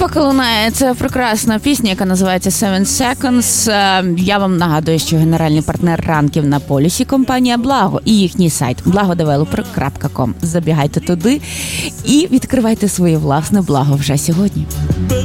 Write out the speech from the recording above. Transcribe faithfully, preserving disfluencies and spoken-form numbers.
поки лунає ця прекрасна пісня, яка називається Seven Seconds, я вам нагадую, що генеральний партнер ранків на полюсі компанія Благо і їхній сайт благо девелопер крапка ком. Забігайте туди і відкривайте своє власне благо вже сьогодні.